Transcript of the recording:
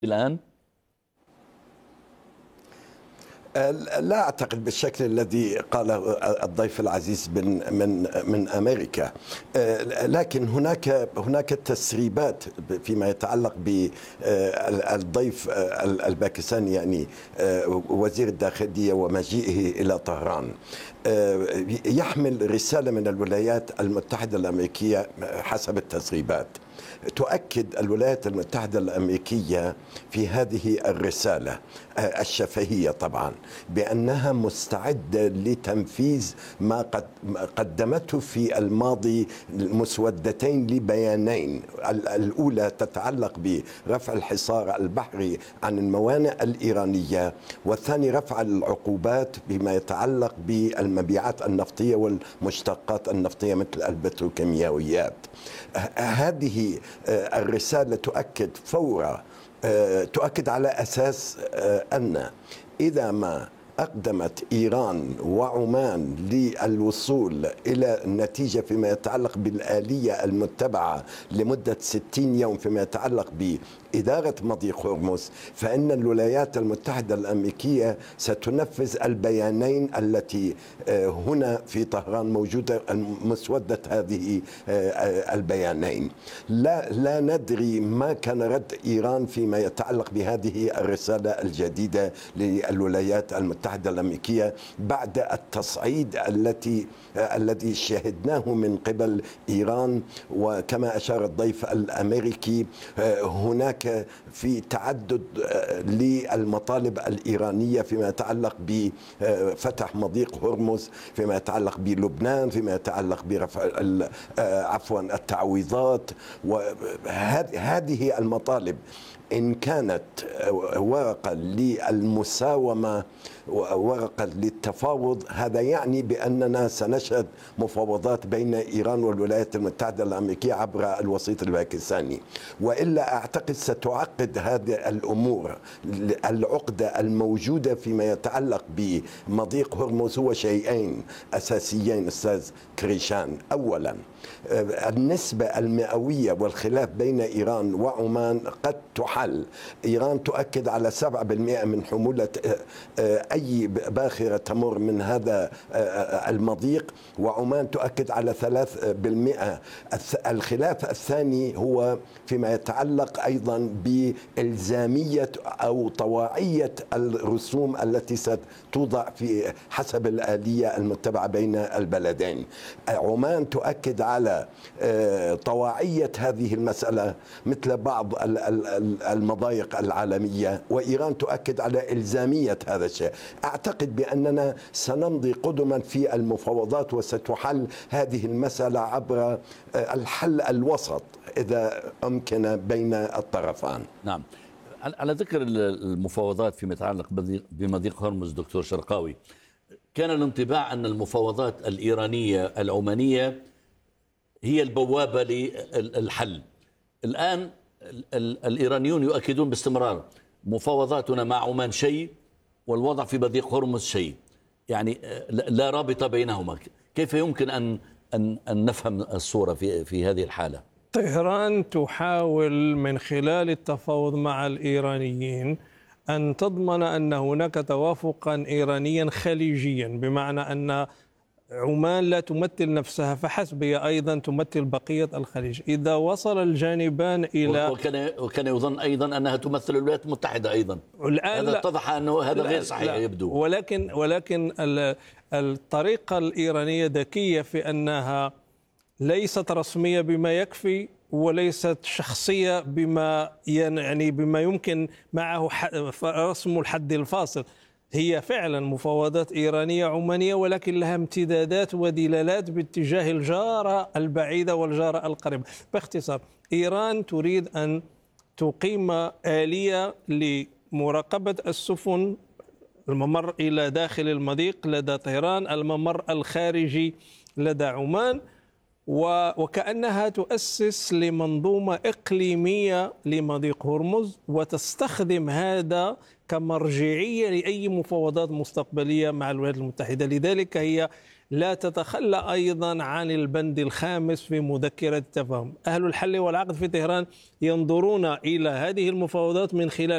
الآن؟ لا أعتقد بالشكل الذي قاله الضيف العزيز من أمريكا، لكن هناك تسريبات فيما يتعلق بالضيف الباكستاني، يعني وزير الداخلية ومجيئه إلى طهران. يحمل رسالة من الولايات المتحدة الأمريكية حسب التسريبات. تؤكد الولايات المتحدة الأمريكية في هذه الرسالة الشفهية طبعا بأنها مستعدة لتنفيذ ما قدمته في الماضي مسودتين لبيانين. الأولى تتعلق برفع الحصار البحري عن الموانئ الإيرانية، والثاني رفع العقوبات بما يتعلق بالمبيعات النفطية والمشتقات النفطية مثل البتروكيماويات. هذه الرسالة تؤكد على أساس أن إذا ما أقدمت إيران وعمان للوصول إلى نتيجة فيما يتعلق بالآلية المتبعة لمدة 60 يوم فيما يتعلق بإدارة مضيق هرمز، فإن الولايات المتحدة الأمريكية ستنفذ البيانين التي هنا في طهران موجودة مسودة هذه البيانين. لا ندري ما كان رد إيران فيما يتعلق بهذه الرسالة الجديدة للولايات المتحدة الأمريكية بعد التصعيد الذي شهدناه من قبل إيران. وكما أشار الضيف الأمريكي، هناك في تعدد للمطالب الإيرانية فيما يتعلق بفتح مضيق هرمز، فيما يتعلق بلبنان، فيما يتعلق برفع التعويضات. وهذه المطالب إن كانت ورقة للمساومة ورقة للتفاوض، هذا يعني بأننا سنشهد مفاوضات بين إيران والولايات المتحدة الأمريكية عبر الوسيط الباكستاني، وإلا أعتقد ستعقد هذه الأمور. العقدة الموجودة فيما يتعلق بمضيق هرمز هو شيئين أساسيين أستاذ كريشان. أولا، النسبة المئوية والخلاف بين إيران وعمان قد تحل. إيران تؤكد على 7% من حمولة أي باخرة تمر من هذا المضيق، وعمان تؤكد على 3%. الخلاف الثاني هو فيما يتعلق أيضا بإلزامية أو طواعية الرسوم التي ستوضع في حسب الآلية المتبعة بين البلدين. عمان تؤكد على طواعية هذه المسألة مثل بعض المضايق العالمية، وإيران تؤكد على إلزامية هذا الشيء. أعتقد بأننا سنمضي قدما في المفاوضات وستحل هذه المسألة عبر الحل الوسط إذا أمكن بين الطرفان. نعم. على ذكر المفاوضات فيما يتعلق بمضيق هرمز دكتور شرقاوي، كان الانطباع أن المفاوضات الإيرانية العمانية هي البوابة للحل. الآن الإيرانيون يؤكدون باستمرار مفاوضاتنا مع عمان شيء والوضع في مضيق هرمز شيء، يعني لا رابط بينهما. كيف يمكن أن نفهم الصورة في هذه الحالة؟ طهران تحاول من خلال التفاوض مع الإيرانيين أن تضمن أن هناك توافقا إيرانيا خليجيا، بمعنى أن عمان لا تمثل نفسها فحسب، هي أيضا تمثل بقية الخليج. إذا وصل الجانبان إلى وكان يظن أيضا أنها تمثل الولايات المتحدة أيضا. هذا اتضح أنه هذا غير صحيح يبدو. ولكن الطريقة الإيرانية ذكية في أنها ليست رسمية بما يكفي، وليست شخصية بما يمكن معه رسم الحد الفاصل. هي فعلا مفاوضات إيرانية عمانية، ولكن لها امتدادات ودلالات باتجاه الجارة البعيدة والجارة القريبة. باختصار، إيران تريد أن تقيم آلية لمراقبة السفن، الممر إلى داخل المضيق لدى طهران، الممر الخارجي لدى عمان، وكأنها تؤسس لمنظومة إقليمية لمضيق هرمز، وتستخدم هذا كمرجعية لأي مفاوضات مستقبلية مع الولايات المتحدة. لذلك هي لا تتخلى أيضا عن البند الخامس في مذكرة التفاهم. أهل الحل والعقد في طهران ينظرون إلى هذه المفاوضات من خلال